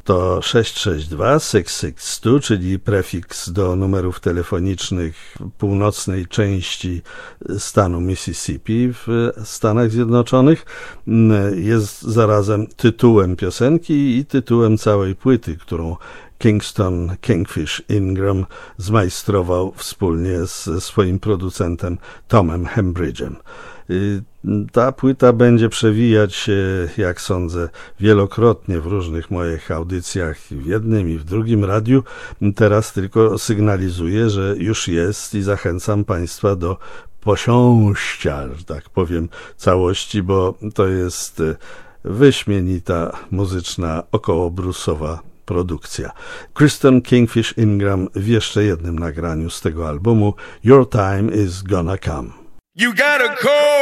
to 662-662, czyli prefiks do numerów telefonicznych północnej części stanu Mississippi w Stanach Zjednoczonych. Jest zarazem tytułem piosenki i tytułem całej płyty, którą Kingston Kingfish Ingram zmajstrował wspólnie ze swoim producentem Tomem Hembridge'em. Ta płyta będzie przewijać się, jak sądzę, wielokrotnie w różnych moich audycjach, w jednym i w drugim radiu. Teraz tylko sygnalizuję, że już jest i zachęcam Państwa do posiąścia, że tak powiem, całości, bo to jest wyśmienita muzyczna, okołobluesowa produkcja. Kingston Kingfish Ingram w jeszcze jednym nagraniu z tego albumu Your Time Is Gonna Come. You gotta call